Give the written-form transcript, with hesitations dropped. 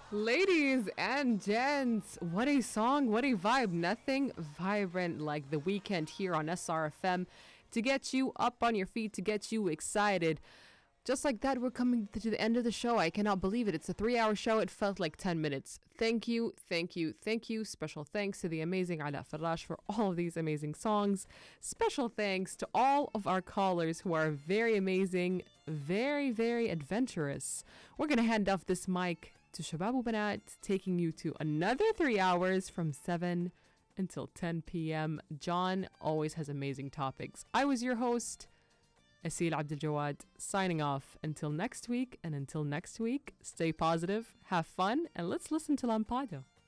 Ladies and gents, what a song, what a vibe. Nothing vibrant like The Weekend here on SRFM to get you up on your feet, to get you excited. Just like that, we're coming to the end of the show. I cannot believe it. It's a 3-hour show. It felt like 10 minutes. Thank you, thank you, thank you. Special thanks to the amazing Ala Farrash for all of these amazing songs. Special thanks to all of our callers who are very amazing, very, very adventurous. We're going to hand off this mic to Shabab Banat, taking you to another 3 hours from 7 until 10 p.m. John always has amazing topics. I was your host, Asil Abdel Jawad, signing off until next week. And until next week, stay positive, have fun, and let's listen to Lampada.